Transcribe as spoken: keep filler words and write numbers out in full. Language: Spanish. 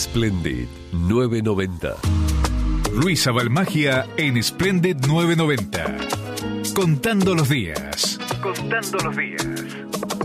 Splendid novecientos noventa. Luisa Balmagia en Splendid novecientos noventa. Contando los días. Contando los días.